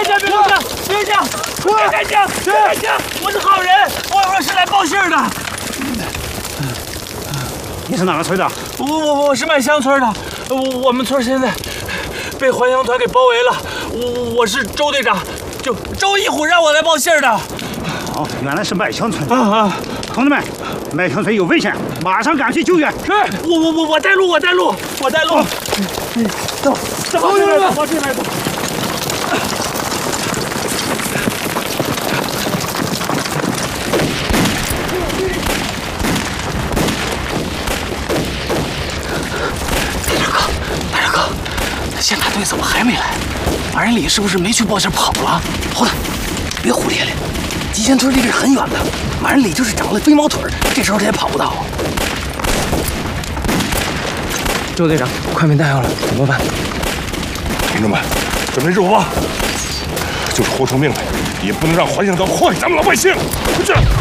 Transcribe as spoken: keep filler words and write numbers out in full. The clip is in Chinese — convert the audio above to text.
别这样，别这样，别这样，别这样，别这样！我是好人，我我是来报信儿的。 你是哪个村的？ 我我我是麦乡村的，我我们村现在被还乡团给包围了。我我是周队长，就周一虎让我来报信儿的。 哦，原来是麦乡村。 啊啊！ 同志们，麦乡村有危险，马上赶去救援。 是，我我我我带路，我带路，我带路。嗯，走，走这边走，往这边走。大长哥，大长哥，那县大队怎么还没来？马仁礼是不是没去报信跑了？好的，别胡咧咧。集贤村离这很远的，马仁礼就是长了飞毛腿，这时候他也跑不到。周队长，快没弹药了，怎么办？ 同志们，准备入吧！就是活成命来，也不能让还乡团祸害咱们老百姓。快去！